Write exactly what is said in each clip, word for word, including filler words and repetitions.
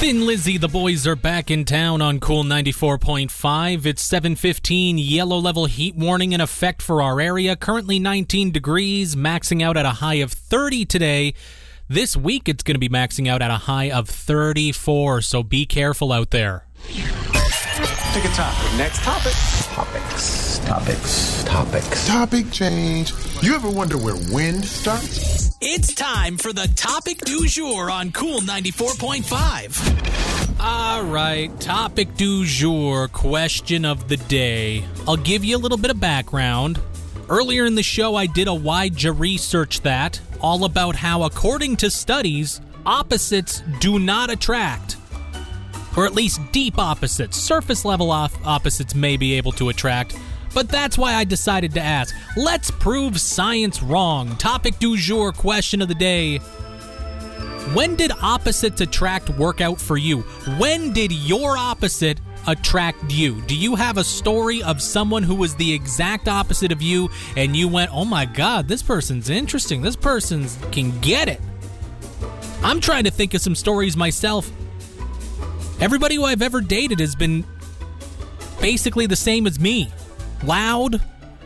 Thin Lizzy, the boys are back in town on Cool ninety-four point five. It's seven fifteen, yellow level heat warning in effect for our area. Currently nineteen degrees, maxing out at a high of thirty today. This week it's going to be maxing out at a high of thirty-four, so be careful out there. Pick a topic. Next topic. Topics. Topics. Topics. Topic change. You ever wonder where wind starts? It's time for the topic du jour on Cool ninety-four point five. All right, topic du jour, question of the day. I'll give you a little bit of background. Earlier in the show, I did a wide research that, all about how, according to studies, opposites do not attract. Or at least deep opposites. Surface level op- opposites may be able to attract. But that's why I decided to ask. Let's prove science wrong. Topic du jour, question of the day. When did opposites attract work out for you? When did your opposite attract you? Do you have a story of someone who was the exact opposite of you and you went, oh my God, this person's interesting. This person can get it. I'm trying to think of some stories myself. Everybody who I've ever dated has been basically the same as me. Loud,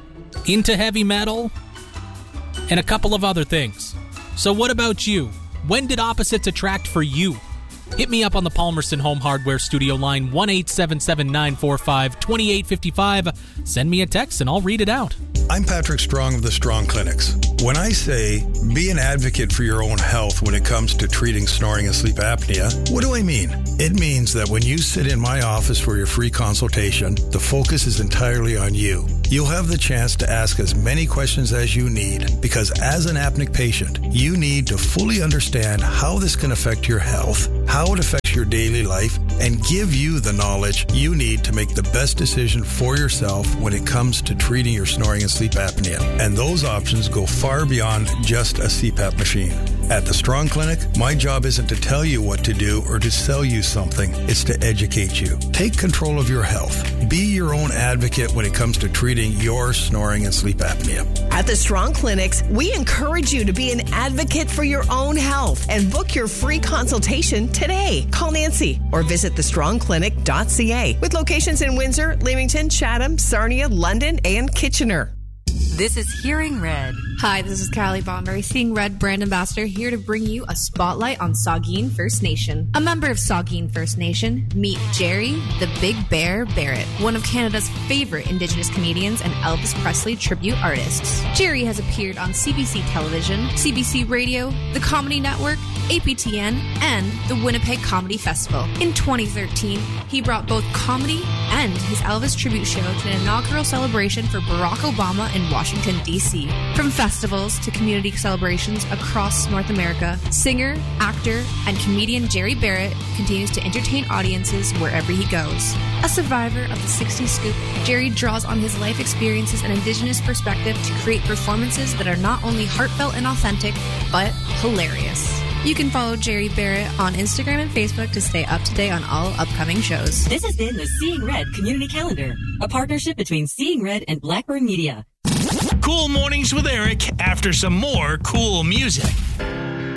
into heavy metal, and a couple of other things. So what about you? When did opposites attract for you? Hit me up on the Palmerston Home Hardware Studio line, one eight seven seven, nine four five, two eight five five. Send me a text and I'll read it out. I'm Patrick Strong of the Strong Clinics. When I say be an advocate for your own health when it comes to treating snoring and sleep apnea, what do I mean? It means that when you sit in my office for your free consultation, the focus is entirely on you. You'll have the chance to ask as many questions as you need, because as an apneic patient, you need to fully understand how this can affect your health, how it affects your daily life, and give you the knowledge you need to make the best decision for yourself when it comes to treating your snoring and sleep apnea. And those options go far beyond just a C PAP machine. At the Strong Clinic, my job isn't to tell you what to do or to sell you something. It's to educate you. Take control of your health. Be your own advocate when it comes to treating your snoring and sleep apnea. At the Strong Clinics, we encourage you to be an advocate for your own health and book your free consultation today. Call Nancy or visit the strong clinic dot c a with locations in Windsor, Leamington, Chatham, Sarnia, London, and Kitchener. This is Hearing Red. Hi, this is Callie Bomberry, Seeing Red brand ambassador, here to bring you a spotlight on Saugeen First Nation. A member of Saugeen First Nation, meet Jerry the Big Bear Barrett, one of Canada's favorite Indigenous comedians and Elvis Presley tribute artists. Jerry has appeared on C B C Television, C B C Radio, the Comedy Network, A P T N, and the Winnipeg Comedy Festival. In twenty thirteen, he brought both comedy and his Elvis tribute show to an inaugural celebration for Barack Obama in Washington, D C From festivals to community celebrations across North America, singer, actor, and comedian Jerry Barrett continues to entertain audiences wherever he goes. A survivor of the sixties scoop, Jerry draws on his life experiences and Indigenous perspective to create performances that are not only heartfelt and authentic, but hilarious. You can follow Jerry Barrett on Instagram and Facebook to stay up to date on all upcoming shows. This has been the Seeing Red Community Calendar, a partnership between Seeing Red and Blackburn Media. Cool Mornings with Eric after some more cool music.